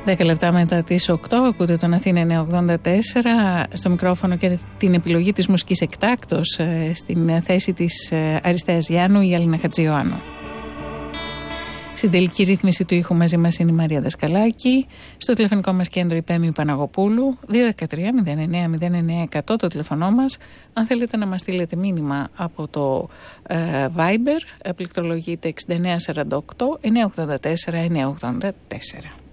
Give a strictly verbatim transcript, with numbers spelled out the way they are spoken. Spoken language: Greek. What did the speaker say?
δέκα λεπτά μετά τις οκτώ, ακούτε τον Αθήνα εννιακόσια ογδόντα τέσσερα, στο μικρόφωνο και την επιλογή της μουσικής εκτάκτως στην θέση της Αριστείας Γιάννου, η Αλίνα Χατζιωάννου. Στην τελική ρύθμιση του ήχου μαζί μας είναι η Μαρία Δασκαλάκη. Στο τηλεφωνικό μας κέντρο η Πέμη Παναγοπούλου, δύο ένα τρία μηδέν εννέα μηδέν εννέα εκατό το τηλεφωνό μας. Αν θέλετε να μας στείλετε μήνυμα από το ε, Viber, πληκτρολογείτε εξήντα εννέα σαράντα οκτώ εννιακόσια ογδόντα τέσσερα εννιακόσια ογδόντα τέσσερα.